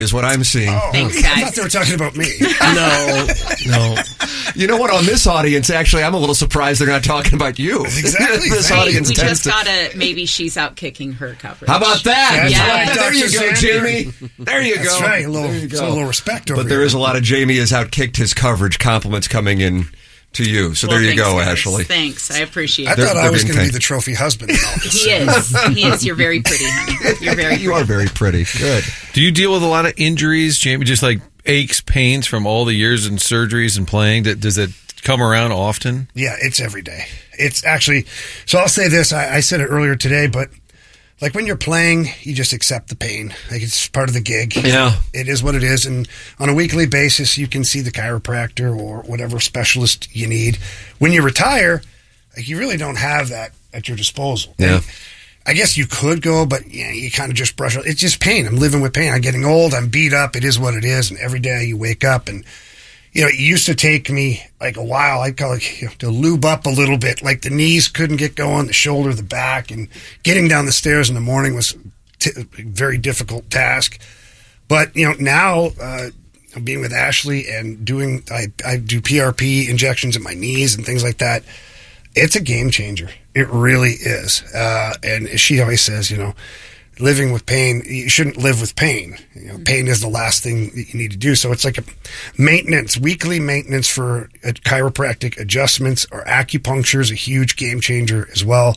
is what I'm seeing. Thanks, I guys. thought they were talking about me. No. You know what? On this audience, actually, I'm a little surprised they're not talking about you. Exactly. This Hey, audience We tends just to... gotta, maybe she's out kicking her coverage. How about that? That's right, There you Dr. go, Sandy. Jamie. There you That's go. right. There you A little respect over But there here. is a lot of Jamie has outkicked his coverage compliments coming in to you. So there you Thanks, go, guys. Ashley. Thanks. I appreciate I it. thought I they're was being going to be kind. the trophy husband. In all this. He is. He is. You're very pretty, honey. You're very pretty. You are very pretty. Good. Do you deal with a lot of injuries, Jamie? Just like aches, pains from all the years and surgeries and playing? Does it come around often? Yeah, it's every day. It's actually, so I'll say this, I said it earlier today, but like when you're playing, you just accept the pain. Like it's part of the gig. Yeah. It is what it is. And on a weekly basis, you can see the chiropractor or whatever specialist you need. When you retire, like you really don't have that at your disposal. Yeah. And I guess you could go, but you kind of just brush it. It's just pain. I'm living with pain. I'm getting old. I'm beat up. It is what it is. And every day you wake up and, it used to take me like a while. I'd call it to lube up a little bit. Like the knees couldn't get going, the shoulder, the back, and getting down the stairs in the morning was a very difficult task. But now being with Ashley and I do PRP injections at my knees and things like that. It's a game changer. It really is. And she always says, living with pain, you shouldn't live with pain. Pain is the last thing that you need to do. So it's like a weekly maintenance for chiropractic adjustments, or acupuncture is a huge game changer as well.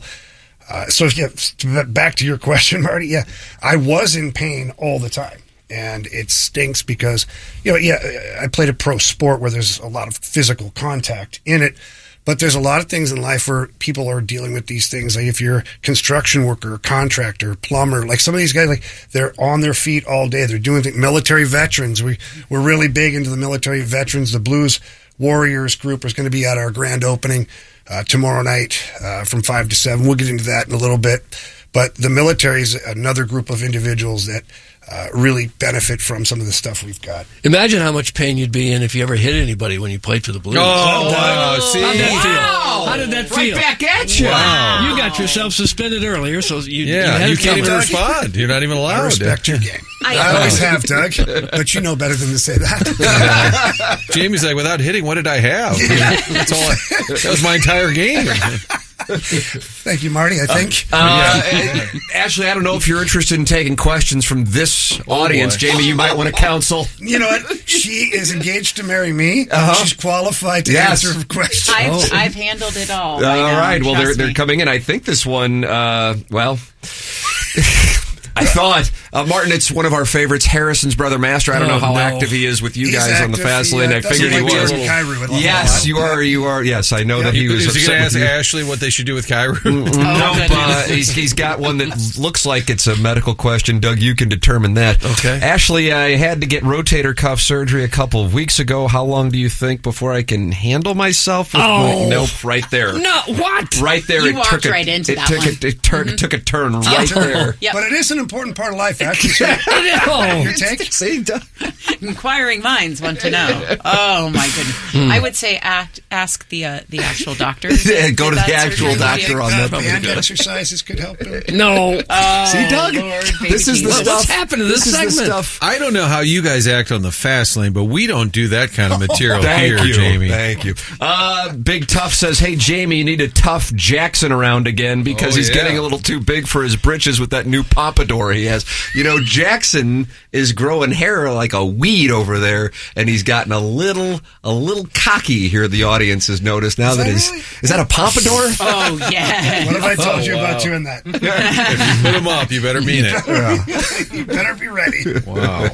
Back to your question, Marty. Yeah, I was in pain all the time. And it stinks because, I played a pro sport where there's a lot of physical contact in it. But there's a lot of things in life where people are dealing with these things. Like if you're a construction worker, contractor, plumber, like some of these guys, like they're on their feet all day. They're doing things. Military veterans. We're really big into the military veterans. The Blues Warriors group is going to be at our grand opening tomorrow night from 5 to 7. We'll get into that in a little bit. But the military is another group of individuals that really benefit from some of the stuff we've got. Imagine how much pain you'd be in if you ever hit anybody when you played for the Blues. wow. See? How'd that feel? How did that feel? Right back at you. Wow. You got yourself suspended earlier, so you had You it can't even coming. respond. You're not even allowed. I respect your game. I always have, Doug. But you know better than to say that. Jamie's like, without hitting, what did I have? That's all. That was my entire game. Thank you, Marty, I think. Ashley, I don't know if you're interested in taking questions from this audience. boy. Jamie, you might want to counsel. You know what? She is engaged to marry me. She's qualified to answer questions. I've handled it all. All right. Well, Trust they're me. coming in. I think this one, I thought, Martin, it's one of our favorites, Harrison's brother Master. I don't know how active he is with you He's guys on the active. fast He, lane. I doesn't figured he like was. Jason Kyrou with a Yes, lot. you are. Yes, I know that he was Is he going upset to with ask you. Ashley what they should do with Kyrou? Nope. He's got one that looks like it's a medical question. Doug, you can determine that. Okay. Ashley, I had to get rotator cuff surgery a couple of weeks ago. How long do you think before I can handle myself? Nope, right there. No, what? Right there. You walked right into that one. It took a turn right there. Yep. But it is an important part of life, actually. So your take? See, Doug? Inquiring minds want to know. Oh my goodness! I would say ask the actual doctor. Yeah, go to the That's actual really doctor good. on that. Band exercises could help him. No. See, Doug? Lord, This is the baby stuff. What's happened to this This is the segment? stuff. I don't know how you guys act on the fast lane, but we don't do that kind of material here, Thank you, Jamie. Thank you. Big Tough says, "Hey Jamie, you need a tough Jackson around again because he's getting a little too big for his britches with that new pompadour he has. Jackson is growing hair like a weed over there, and he's gotten a little cocky here. The audience has noticed now that that is that a pompadour? Oh yeah. What have I told you about doing that? If you put him up, you better mean it. You better be ready. Wow.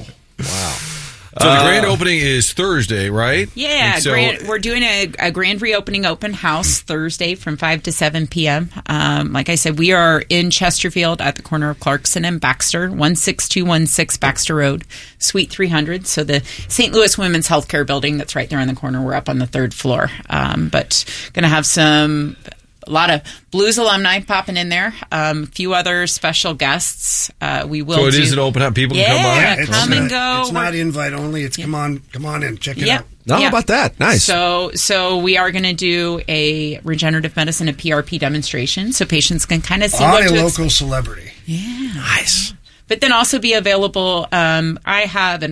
So the grand opening is Thursday, right? Yeah, And so, we're doing a grand reopening open house Thursday from 5 to 7 p.m. Like I said, we are in Chesterfield at the corner of Clarkson and Baxter, 16216 Baxter Road, Suite 300. So the St. Louis Women's Healthcare Building that's right there on the corner. We're up on the third floor. But going to have a lot of Blues alumni popping in there. A few other special guests. We will. So it is an open house. People can come on. Yeah, come and go. It's not invite only. It's come on in, check it out. No, how about that? Nice. So we are going to do a regenerative medicine, a PRP demonstration, so patients can kind of see what On a to local celebrity. Yeah. Nice. but then also be available. I have an